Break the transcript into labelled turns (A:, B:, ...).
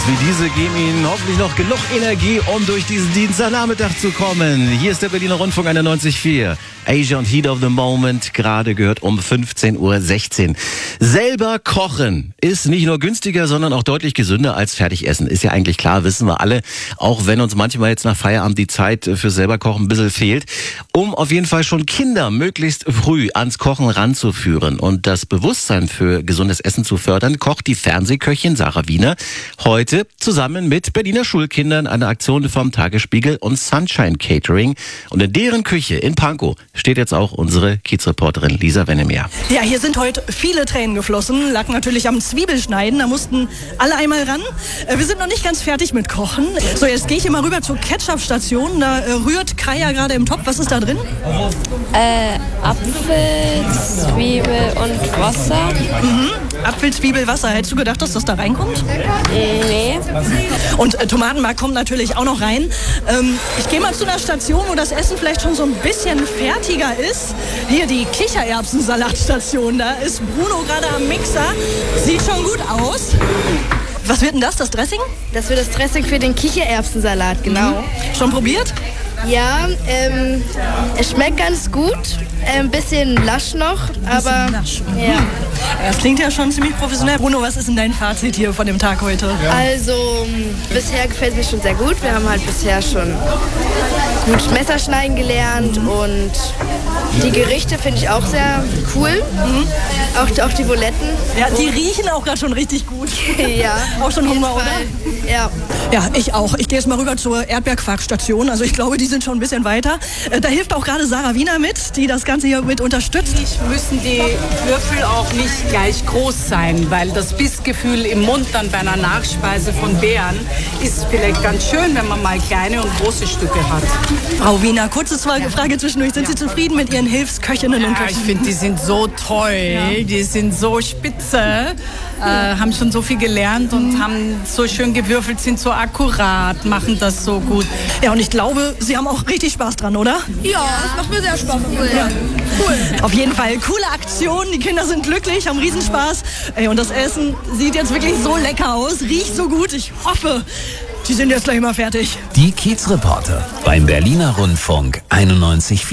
A: wie diese geben Ihnen hoffentlich noch genug Energie, um durch diesen Dienstagnachmittag zu kommen. Hier ist der Berliner Rundfunk 91.4. Asia und Heat of the Moment, gerade gehört um 15:16 Uhr. Selber kochen ist nicht nur günstiger, sondern auch deutlich gesünder als Fertigessen. Ist ja eigentlich klar, wissen wir alle. Auch wenn uns manchmal jetzt nach Feierabend die Zeit für selber Kochen ein bisschen fehlt. Um auf jeden Fall schon Kinder möglichst früh ans Kochen ranzuführen und das Bewusstsein für gesundes Essen zu fördern, kocht die Fernsehköchin Sarah Wiener heute zusammen mit Berliner Schulkindern eine Aktion vom Tagesspiegel und Sunshine Catering. Und in deren Küche in Pankow steht jetzt auch unsere Kiezreporterin Lisa Wennemeyer.
B: Ja, hier sind heute viele Tränen geflossen, lag natürlich am Zwiebelschneiden, da mussten alle einmal ran. Wir sind noch nicht ganz fertig mit Kochen. So, jetzt gehe ich hier mal rüber zur Ketchup-Station, da rührt Kaya gerade im Topf. Was ist da drin?
C: Apfel, Zwiebel und Wasser.
B: Apfel, Zwiebel, Wasser. Hättest du gedacht, dass das da reinkommt?
C: Nee.
B: Und Tomatenmark kommt natürlich auch noch rein. Ich gehe mal zu einer Station, wo das Essen vielleicht schon so ein bisschen fertiger ist. Hier die Kichererbsensalatstation. Da ist Bruno gerade am Mixer. Sieht schon gut aus. Was wird denn das Dressing?
D: Das wird das Dressing für den Kichererbsensalat, genau.
B: Schon probiert?
D: Ja, es schmeckt ganz gut. Ein bisschen lasch noch, aber
B: lasch.
D: Ja.
B: Das klingt ja schon ziemlich professionell. Bruno, was ist denn dein Fazit hier von dem Tag heute?
D: Also, bisher gefällt es mir schon sehr gut. Wir haben halt bisher schon gut Messerschneiden gelernt und die Gerichte finde ich auch sehr cool. Auch die Buletten.
B: Ja, die riechen auch gerade schon richtig gut.
D: Ja.
B: Auch schon Hunger, oder?
D: Ja.
B: Ja, ich auch. Ich gehe jetzt mal rüber zur Erdbeerquarkstation. Also ich glaube, die sind schon ein bisschen weiter. Da hilft auch gerade Sarah Wiener mit, die das Ganze hier mit unterstützt.
E: Müssen die Würfel auch nicht gleich groß sein, weil das Bissgefühl im Mund dann bei einer Nachspeise von Beeren ist vielleicht ganz schön, wenn man mal kleine und große Stücke hat.
B: Frau Wiener, kurze Frage zwischendurch. Sind Sie zufrieden mit Ihren Hilfsköchinnen und Köchen?
E: Ich finde, die sind so toll, die sind so spitze, haben schon so viel gelernt und haben so schön gewürfelt, sind so akkurat, machen das so gut.
B: Ja, und ich glaube, Sie haben auch richtig Spaß dran, oder?
D: Ja, das macht mir sehr Spaß. Cool.
B: Auf jeden Fall, coole Aktion. Die Kinder sind glücklich, haben Riesenspaß. Ey, und das Essen sieht jetzt wirklich so lecker aus, riecht so gut. Ich hoffe, die sind jetzt gleich mal fertig.
F: Die Kiezreporter beim Berliner Rundfunk 91.4.